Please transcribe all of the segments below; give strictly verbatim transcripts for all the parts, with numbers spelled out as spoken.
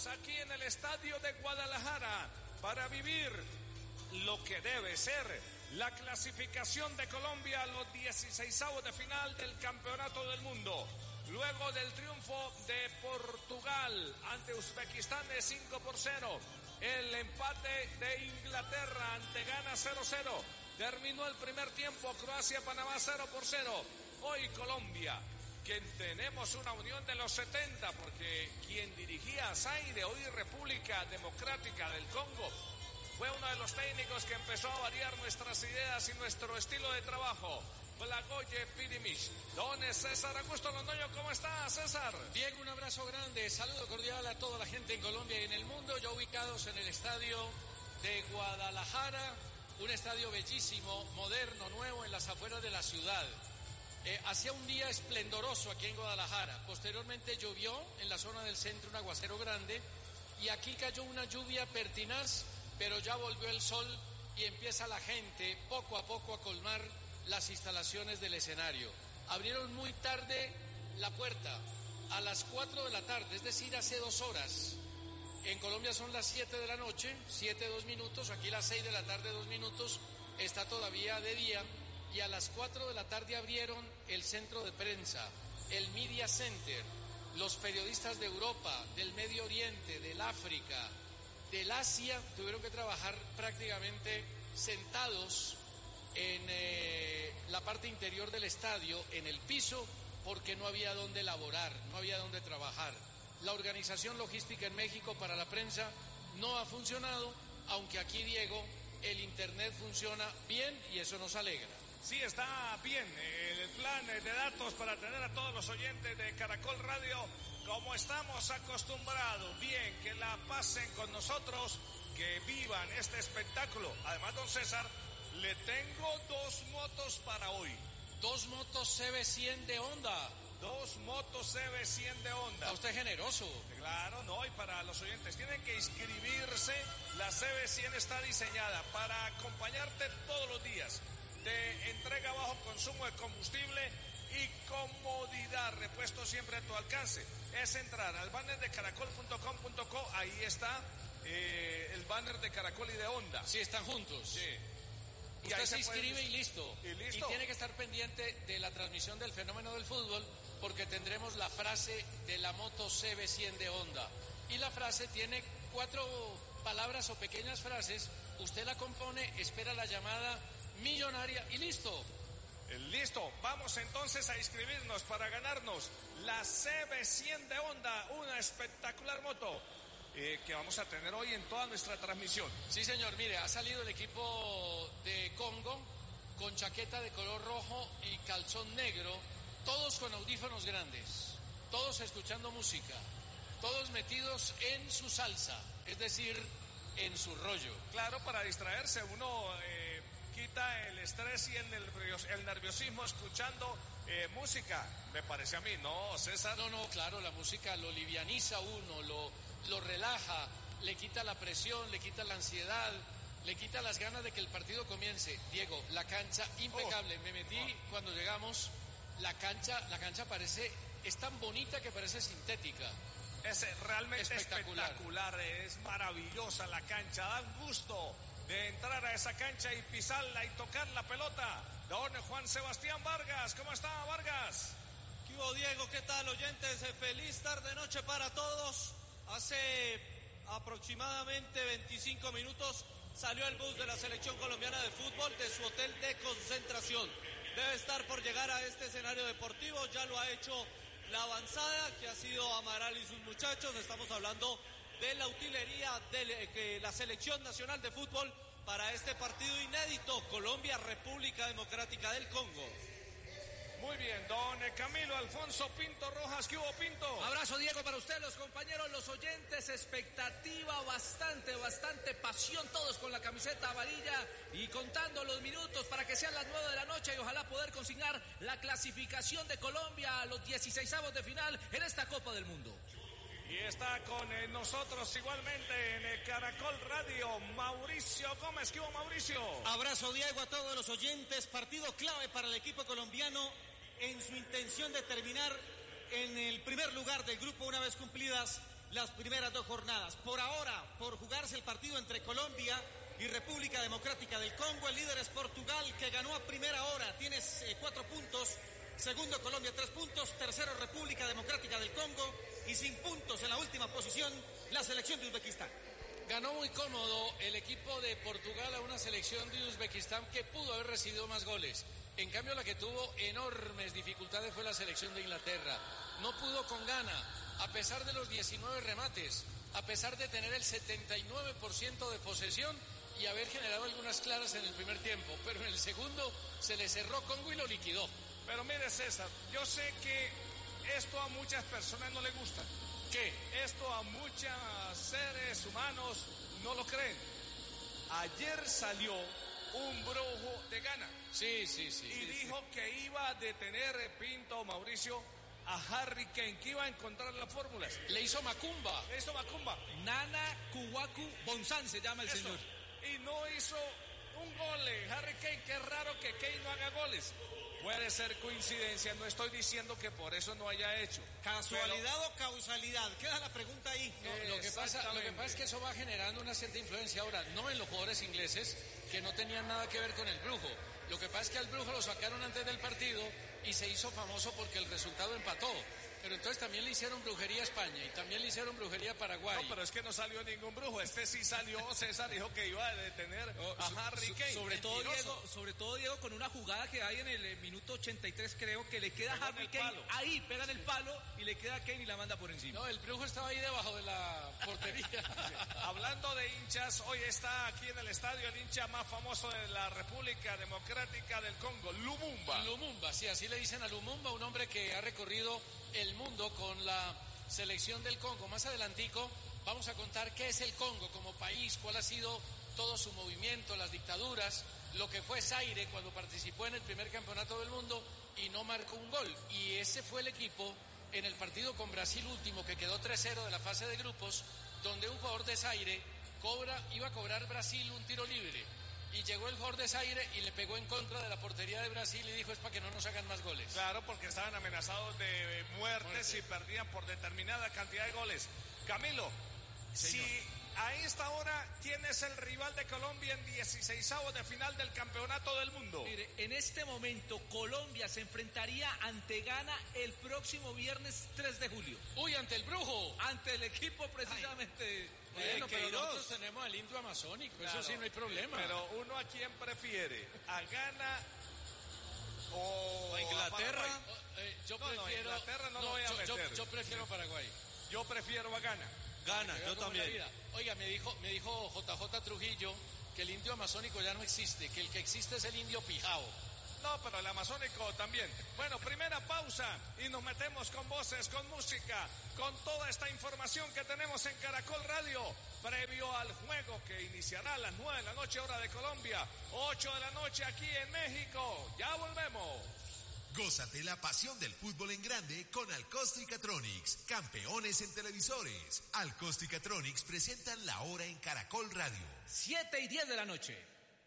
juntos aquí en el estadio de Guadalajara para vivir lo que debe ser la clasificación de Colombia a los dieciseisavos de final del Campeonato del Mundo. Luego del triunfo de Portugal ante Uzbekistán de cinco por cero, el empate de Inglaterra ante Ghana cero cero, terminó el primer tiempo Croacia-Panamá cero por cero. Hoy Colombia, que tenemos una unión de los setenta, porque quien dirigía a Zaire, hoy República Democrática del Congo, fue uno de los técnicos que empezó a variar nuestras ideas y nuestro estilo de trabajo. Blagoye Pidimish. Don César Augusto Londoño, ¿cómo está, César? Bien, un abrazo grande, saludo cordial a toda la gente en Colombia y en el mundo, ya ubicados en el estadio de Guadalajara, un estadio bellísimo, moderno, nuevo, en las afueras de la ciudad. Eh, hacía un día esplendoroso aquí en Guadalajara, posteriormente llovió en la zona del centro un aguacero grande y aquí cayó una lluvia pertinaz, pero ya volvió el sol y empieza la gente poco a poco a colmar las instalaciones del escenario. Abrieron muy tarde la puerta, a las cuatro de la tarde, es decir, hace dos horas. En Colombia son las siete de la noche, siete, dos minutos, aquí las seis de la tarde, dos minutos, está todavía de día, y a las cuatro de la tarde abrieron el centro de prensa, el Media Center. Los periodistas de Europa, del Medio Oriente, del África, del Asia, tuvieron que trabajar prácticamente sentados en eh, la parte interior del estadio, en el piso, porque no había dónde laborar, no había dónde trabajar. La organización logística en México para la prensa no ha funcionado, aunque aquí, Diego, el internet funciona bien y eso nos alegra. Sí, está bien el plan de datos para tener a todos los oyentes de Caracol Radio como estamos acostumbrados. Bien, que la pasen con nosotros, que vivan este espectáculo. Además, don César, le tengo dos motos para hoy. Dos motos C B cien de Honda. Dos motos C B cien de Honda. Está usted generoso. Claro, no, y para los oyentes tienen que inscribirse. La C B cien está diseñada para acompañarte todos los días. De entrega bajo consumo de combustible y comodidad, repuesto siempre a tu alcance. Es entrar al banner de caracol punto com punto co, ahí está eh, el banner de Caracol y de Honda. Sí, están juntos. Sí. Y usted se inscribe puede... y listo. Y listo. Y tiene que estar pendiente de la transmisión del fenómeno del fútbol, porque tendremos la frase de la moto C B cien de Honda. Y la frase tiene cuatro palabras o pequeñas frases. Usted la compone, espera la llamada millonaria y listo. Listo, vamos entonces a inscribirnos para ganarnos la C B cien de Honda, una espectacular moto eh, que vamos a tener hoy en toda nuestra transmisión. Sí, señor, mire, ha salido el equipo de Congo con chaqueta de color rojo y calzón negro, todos con audífonos grandes, todos escuchando música, todos metidos en su salsa, es decir, en su rollo. Claro, para distraerse uno eh, quita el estrés y el, nervios, el nerviosismo escuchando eh, música, me parece a mí, ¿no, César? No, no, claro, la música lo livianiza a uno, lo, lo relaja, le quita la presión, le quita la ansiedad, le quita las ganas de que el partido comience. Diego, la cancha impecable, oh, me metí oh. cuando llegamos, la cancha, la cancha parece, es tan bonita que parece sintética. Es realmente espectacular. espectacular, es maravillosa la cancha, da un gusto de entrar a esa cancha y pisarla y tocar la pelota. Don Juan Sebastián Vargas, ¿cómo está, Vargas? ¿Qué hubo, Diego? ¿Qué tal, oyentes? Feliz tarde-noche para todos. Hace aproximadamente veinticinco minutos salió el bus de la selección colombiana de fútbol de su hotel de concentración. Debe estar por llegar a este escenario deportivo, ya lo ha hecho la avanzada que ha sido Amaral y sus muchachos. Estamos hablando de la utilería de la selección nacional de fútbol para este partido inédito, Colombia-República Democrática del Congo. Muy bien, don Camilo Alfonso Pinto Rojas, ¿qué hubo, Pinto? Abrazo, Diego, para usted, los compañeros, los oyentes, expectativa, bastante, bastante pasión, todos con la camiseta amarilla y contando los minutos para que sean las nueve de la noche y ojalá poder consignar la clasificación de Colombia a los dieciseisavos de final en esta Copa del Mundo. Y está con eh, nosotros igualmente en el Caracol Radio, Mauricio Gómez. ¿Qué hubo, Mauricio? Abrazo, Diego, a todos los oyentes. Partido clave para el equipo colombiano en su intención de terminar en el primer lugar del grupo una vez cumplidas las primeras dos jornadas. Por ahora, por jugarse el partido entre Colombia y República Democrática del Congo, el líder es Portugal, que ganó a primera hora, tiene eh, cuatro puntos. Segundo, Colombia, tres puntos. Tercero, República Democrática del Congo. Y sin puntos en la última posición, la selección de Uzbekistán. Ganó muy cómodo el equipo de Portugal a una selección de Uzbekistán que pudo haber recibido más goles. En cambio, la que tuvo enormes dificultades fue la selección de Inglaterra. No pudo con Ghana, a pesar de los diecinueve remates, a pesar de tener el setenta y nueve por ciento de posesión y haber generado algunas claras en el primer tiempo. Pero en el segundo se le cerró Congo y lo liquidó. Pero mire, César, yo sé que esto a muchas personas no les gusta. ¿Qué? Esto a muchos seres humanos no lo creen. Ayer salió un brujo de Ghana. Sí, sí, sí. Y sí, dijo sí. que iba a detener, Pinto, Mauricio, a Harry Kane, que iba a encontrar las fórmulas. Le hizo Macumba. Le hizo Macumba. Nana Kuwaku Bonsan se llama el Eso. señor. Y no hizo un gol. Harry Kane, qué raro que Kane no haga goles. Puede ser coincidencia, no estoy diciendo que por eso no haya hecho. ¿Casualidad pero... o causalidad? Queda la pregunta ahí. No, lo, que pasa, lo que pasa es que eso va generando una cierta influencia ahora, no en los jugadores ingleses, que no tenían nada que ver con el brujo. Lo que pasa es que al brujo lo sacaron antes del partido y se hizo famoso porque el resultado empató. Pero entonces también le hicieron brujería a España y también le hicieron brujería a Paraguay. No, pero es que no salió ningún brujo. Este sí salió, César dijo que iba a detener oh, a Harry so, Kane. Sobre todo, Diego, sobre todo, Diego, con una jugada que hay en el eh, minuto ochenta y tres, creo, que le queda a Harry Kane. Palo. Ahí, pega en el palo y le queda a Kane y la manda por encima. No, el brujo estaba ahí debajo de la portería. Hablando de hinchas, hoy está aquí en el estadio el hincha más famoso de la República Democrática del Congo, Lumumba. Lumumba, sí, así le dicen a Lumumba, un hombre que ha recorrido el mundo con la selección del Congo. Más adelantico vamos a contar qué es el Congo como país, cuál ha sido todo su movimiento, las dictaduras, lo que fue Zaire cuando participó en el primer campeonato del mundo y no marcó un gol. Y ese fue el equipo en el partido con Brasil último, que quedó tres cero de la fase de grupos, donde un jugador de Zaire cobra, iba a cobrar Brasil un tiro libre. Y llegó el jugador de Zaire y le pegó en contra de la portería de Brasil y dijo: es para que no nos hagan más goles. Claro, porque estaban amenazados de muerte, muerte. si perdían por determinada cantidad de goles. Camilo, Señor. si a esta hora, ¿quién es el rival de Colombia en dieciseisavos de final del campeonato del mundo? Mire, en este momento Colombia se enfrentaría ante Ghana el próximo viernes tres de julio. Uy, ante el brujo. Ante el equipo precisamente. Ay. Bueno, pero nosotros tenemos al indio amazónico, claro, eso sí, no hay problema. Pero uno a quién prefiere, a Ghana o, o a Inglaterra. A o, eh, yo no, prefiero, no, Inglaterra no, no lo voy a yo, meter. Yo, yo prefiero Paraguay. Yo prefiero a Ghana. Ghana, yo también. Oiga, me dijo, me dijo J J Trujillo que el indio amazónico ya no existe, que el que existe es el indio pijao. No, pero el amazónico también. Bueno, primera pausa y nos metemos con voces, con música, con toda esta información que tenemos en Caracol Radio, previo al juego que iniciará a las nueve de la noche, hora de Colombia, ocho de la noche aquí en México. Ya volvemos. Gózate la pasión del fútbol en grande con Alcosto y Catronics, campeones en televisores. Alcosto y Catronics presentan la hora en Caracol Radio. siete y diez de la noche.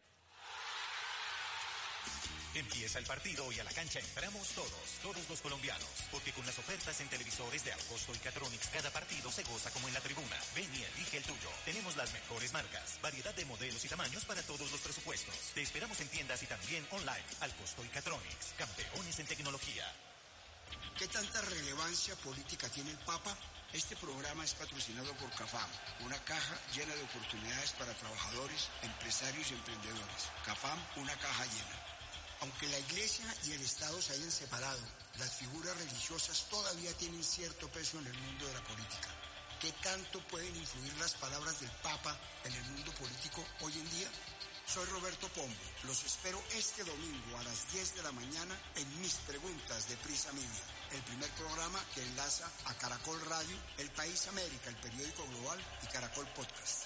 Empieza el partido y a la cancha entramos todos, todos los colombianos, porque con las ofertas en televisores de Alcosto y Catronics cada partido se goza como en la tribuna. Ven y elige el tuyo. Tenemos las mejores marcas, variedad de modelos y tamaños para todos los presupuestos. Te esperamos en tiendas y también online. Alcosto y Catronics, campeones en tecnología. ¿Qué tanta relevancia política tiene el Papa? Este programa es patrocinado por CAFAM, una caja llena de oportunidades para trabajadores, empresarios y emprendedores. CAFAM, una caja llena. Aunque la Iglesia y el Estado se hayan separado, las figuras religiosas todavía tienen cierto peso en el mundo de la política. ¿Qué tanto pueden influir las palabras del Papa en el mundo político hoy en día? Soy Roberto Pombo. Los espero este domingo a las diez de la mañana en Mis Preguntas de Prisa Media, el primer programa que enlaza a Caracol Radio, El País América, el periódico global y Caracol Podcast.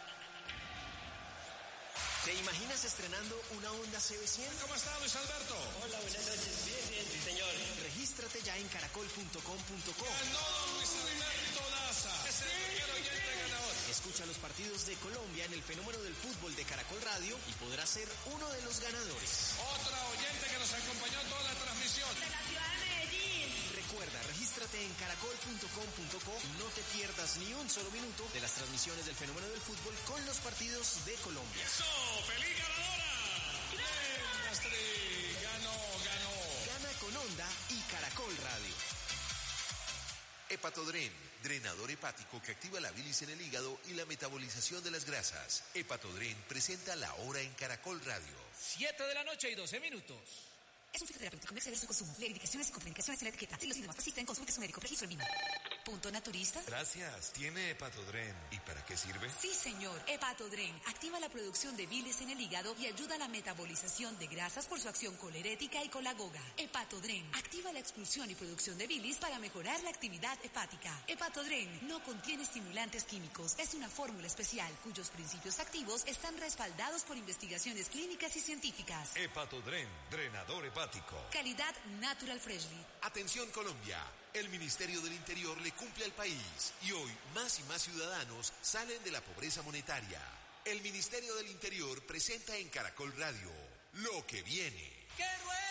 ¿Te imaginas estrenando una Honda C B cien? ¿Cómo está, Luis Alberto? Hola, buenas noches. Bien, bien, sí, señor. Regístrate ya en caracol punto com punto co. Ganó Luis Alberto Daza. Es el primer oyente ganador. Escucha los partidos de Colombia en el fenómeno del fútbol de Caracol Radio y podrás ser uno de los ganadores. Otra oyente que nos acompañó en toda la transmisión. De la ciudad de Medellín. Recuerda, regístrate en caracol punto com punto co y no te pierdas ni un solo minuto de las transmisiones del fenómeno del fútbol con los partidos de Colombia. ¡Eso! ¡Feliz ganadora! ¡Bien, Astrid! ¡Ganó, ganó! Gana con Onda y Caracol Radio. Hepatodren, drenador hepático que activa la bilis en el hígado y la metabolización de las grasas. Hepatodren presenta La Hora en Caracol Radio. Siete de la noche y doce minutos. Es un fitoterapéutico comercial de su consumo. Lee indicaciones y contraindicaciones en la etiqueta. Si los síntomas persisten, consulte a su médico. Registro en línea. Punto naturista. Gracias. Tiene Hepatodren. ¿Y para qué sirve? Sí, señor. Hepatodren activa la producción de bilis en el hígado y ayuda a la metabolización de grasas por su acción colerética y colagoga. Hepatodren activa la expulsión y producción de bilis para mejorar la actividad hepática. Hepatodren no contiene estimulantes químicos. Es una fórmula especial cuyos principios activos están respaldados por investigaciones clínicas y científicas. Hepatodren, drenador hepático. Calidad Natural Freshly. Atención Colombia, el Ministerio del Interior le cumple al país y hoy más y más ciudadanos salen de la pobreza monetaria. El Ministerio del Interior presenta en Caracol Radio Lo que viene. ¡Que ruede